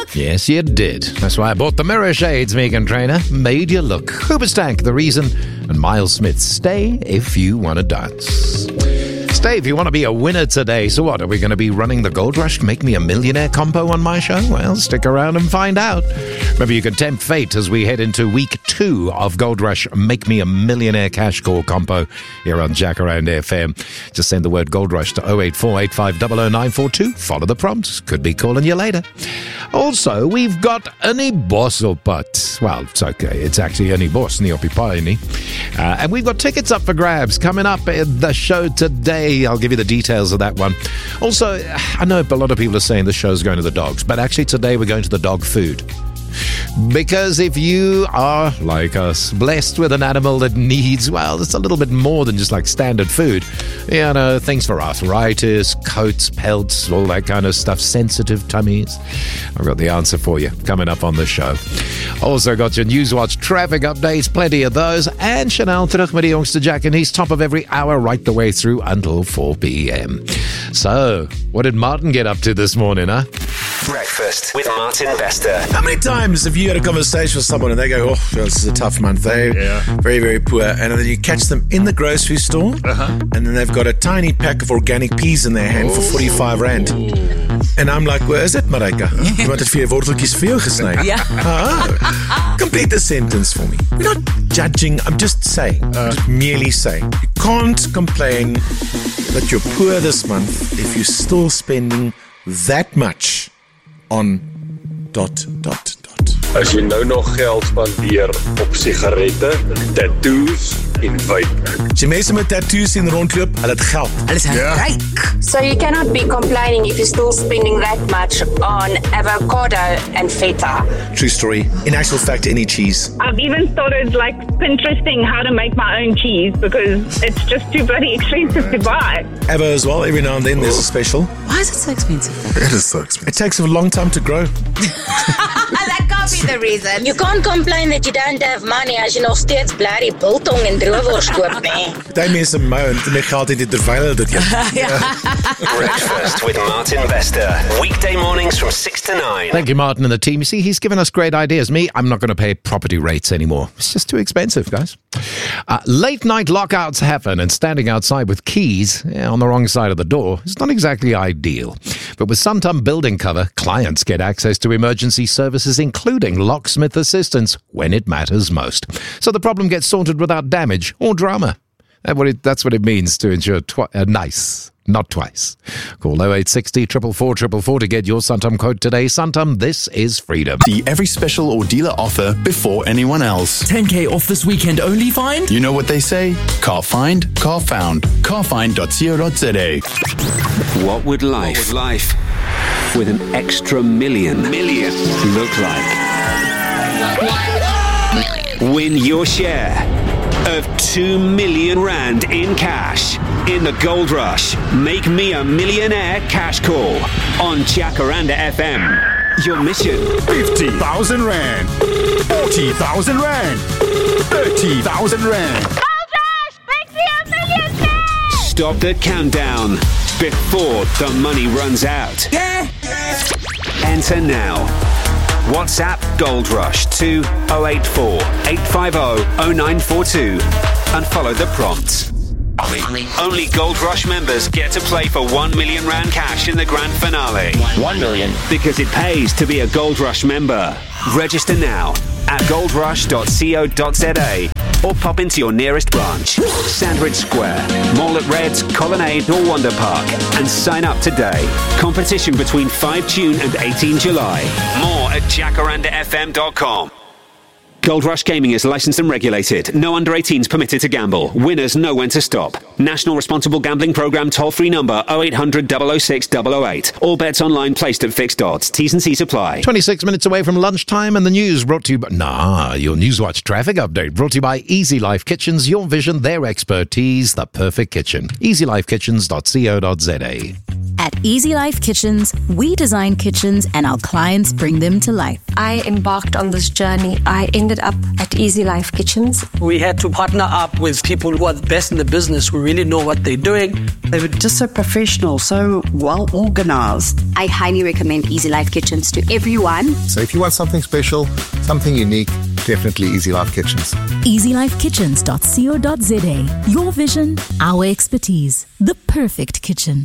Yes, you did. That's why I bought the mirror shades, Megan Trainor. Made you look. Hoobastank, The Reason, and Miles Smith, Stay If You Want to Dance. Stay if you want to be a winner today. So what, are we going to be running the Gold Rush Make Me a Millionaire combo on my show? Well, stick around and find out. Maybe you can tempt fate as we head into week 2 of Gold Rush Make Me a Millionaire Cash Call combo here on Jacaranda FM. Just send the word Gold Rush to 08485000942. Follow the prompts. Could be calling you later. Also, we've got Annie Bosselput. Well, it's okay. It's actually Annie Boss, Neopipaini. And we've got tickets up for grabs coming up in the show today. I'll give you the details of that one. Also, I know a lot of people are saying the show's going to the dogs, but actually today we're going to the dog food. Because if you are, like us, blessed with an animal that needs, well, it's a little bit more than just like standard food. You know, things for arthritis, coats, pelts, all that kind of stuff, sensitive tummies. I've got the answer for you coming up on the show. Also got your Newswatch traffic updates, plenty of those, and Chanel terug met die jongste Jack, and he's top of every hour right the way through until 4 p.m. So, what did Martin get up to this morning, huh? Breakfast with Martin Bester. How many times have you had a conversation with someone and they go, oh, this is a tough month, they're very, very poor, and then you catch them in the grocery store, and then they've got a tiny pack of organic peas in their hand for 45 Rand. And I'm like, where is it, Marika? You wanted 4 worteltjies vir jou gesny? Complete the sentence for me. We're not judging, I'm just saying, just merely saying. You can't complain that you're poor this month if you're still spending that much on ... As jy nou nog geld spandeer op sigarette, tattoos en vape. As jy mense met tattoos sien rondloop, hulle het geld. Hulle is ryk. So you cannot be complaining if you're still spending that much on avocado and feta. True story. In actual fact, any cheese. I've even started like Pinteresting how to make my own cheese because it's just too bloody expensive to buy. Avo as well, every now and then there's a special. Why is it so expensive? It is so expensive. It takes a long time to grow. That can't be the reason. You can't complain that you don't have money as jy nog steeds blerrie biltong en droewors koop, nee. Party mense moan en my geld het terwyl hulle dit eet. Breakfast with Martin Bester. Weekday mornings from 6 to 9. Thank you, Martin and the team. You see, he's given us great ideas. Me, I'm not going to pay property rates anymore. It's just too expensive, guys. Late night lockouts happen, and standing outside with keys on the wrong side of the door is not exactly ideal. But with Santam Building Cover, clients get access to emergency services, including locksmith assistance when it matters most. So the problem gets sorted without damage or drama. That's what it means to ensure nice, not twice. Call 0860 444 444 to get your Santam quote today. Santam, this is freedom. See every special or dealer offer before anyone else. 10K off this weekend only find? You know what they say? Car find, car found. Carfind.co.za. What would life with an extra million look like? Win your share of 2 million Rand in cash in the Gold Rush Make Me a Millionaire Cash Call on Jacaranda FM. Your mission: 50,000 Rand, 40,000 Rand, 30,000 Rand. Gold Rush Make Me a Millionaire! Stop the countdown before the money runs out. Enter now. WhatsApp Gold Rush to 084 850 0942 and follow the prompts. Only Gold Rush members get to play for 1 million Rand cash in the grand finale. 1 million. Because it pays to be a Gold Rush member. Register now at goldrush.co.za or pop into your nearest branch, Sandridge Square, Mall at Reds, Colonnade or Wonder Park, and sign up today. Competition between 5 June and 18 July. More at jacarandafm.com. Gold Rush Gaming is licensed and regulated. No under 18s permitted to gamble. Winners know when to stop. National Responsible Gambling Programme toll-free number 0800 006 008. All bets online placed at fixed odds. T's and C's apply. 26 minutes away from lunchtime, and the news brought to you by... your Newswatch traffic update brought to you by Easy Life Kitchens. Your vision, their expertise, the perfect kitchen. EasyLifeKitchens.co.za. At Easy Life Kitchens, we design kitchens and our clients bring them to life. I embarked on this journey. I ended up at Easy Life Kitchens. We had to partner up with people who are the best in the business, who really know what they're doing. They were just so professional, so well organized. I highly recommend Easy Life Kitchens to everyone. So if you want something special, something unique, definitely Easy Life Kitchens. EasyLifeKitchens.co.za. Your vision, our expertise. The perfect kitchen.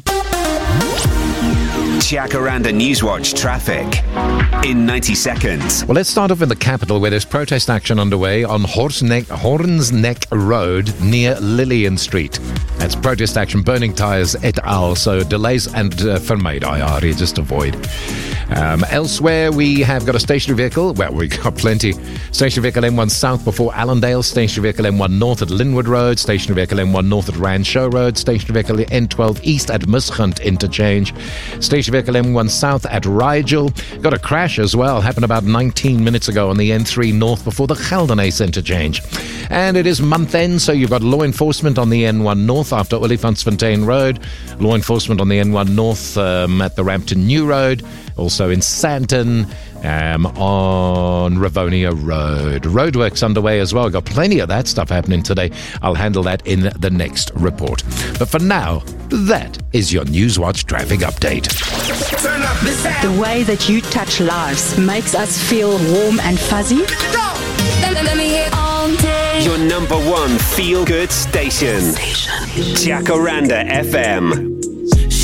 Jacaranda Newswatch traffic in 90 seconds. Well, let's start off in the capital where there's protest action underway on Horns Neck Road near Lillian Street. That's protest action, burning tyres et al. So delays and vermijd IR, just avoid. Elsewhere, we have got a stationary vehicle. Well, we've got plenty. Stationary vehicle M1 south before Allendale. Stationary vehicle M1 north at Linwood Road. Stationary vehicle M1 north at Rancho Road. Stationary vehicle N12 east at Mishunt Interchange. Stationary vehicle M1 south at Rigel. Got a crash as well. Happened about 19 minutes ago on the N3 north before the Geldenhuys Interchange. And it is month end, so you've got law enforcement on the N1 north after Olifantsfontein Road. Law enforcement on the N1 north at the Rampton New Road. Also in Sandton, on Rivonia Road. Roadworks underway as well. Got plenty of that stuff happening today. I'll handle that in the next report. But for now, that is your Newswatch traffic update. Turn up the sound. The way that you touch lives makes us feel warm and fuzzy. Let me hear all day. Your number one feel-good station. Jacaranda FM.